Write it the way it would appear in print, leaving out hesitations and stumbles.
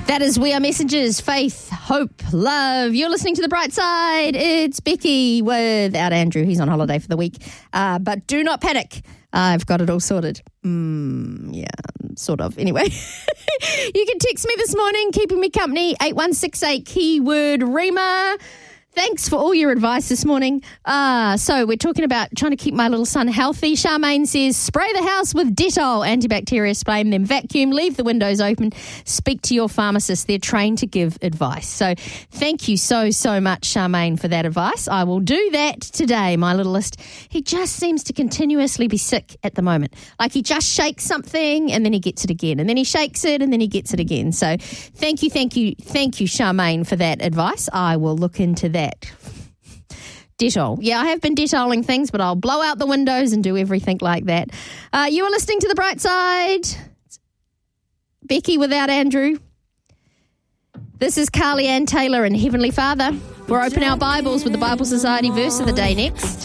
That is We Are Messengers, faith, hope, love. You're listening to The Bright Side. It's Becky without Andrew. He's on holiday for the week. But do not panic. I've got it all sorted. Yeah, sort of. Anyway, you can text me this morning, keeping me company, 8168, keyword Rima. Thanks for all your advice this morning. So we're talking about trying to keep my little son healthy. Charmaine says, spray the house with Dettol antibacterial spray and then vacuum, leave the windows open, speak to your pharmacist. They're trained to give advice. So thank you so much, Charmaine, for that advice. I will do that today, my littlest. He just seems to continuously be sick at the moment. Like he just shakes something and then he gets it again. And then he shakes it and then he gets it again. So thank you, Charmaine, for that advice. I will look into that. Dettol. Yeah, I have been Dettoling things, but I'll blow out the windows and do everything like that. You are listening to The Bright Side. Becky without Andrew. This is Carly Ann Taylor and Heavenly Father. We'll open our Bibles with the Bible Society verse of the day next.